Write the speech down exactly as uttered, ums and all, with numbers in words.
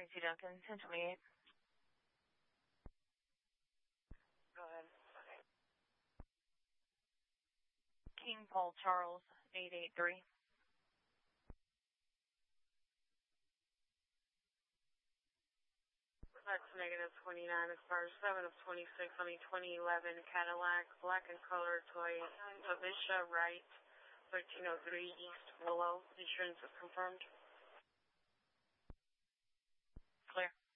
twenty-two Duncan, ten twenty-eight. Go ahead. King Paul Charles, eight eight three. That's negative twenty-nine, expires seven of twenty-six on a twenty eleven Cadillac, black and color, Toyota Visha, right, thirteen oh three East Willow. Insurance is confirmed. Clear.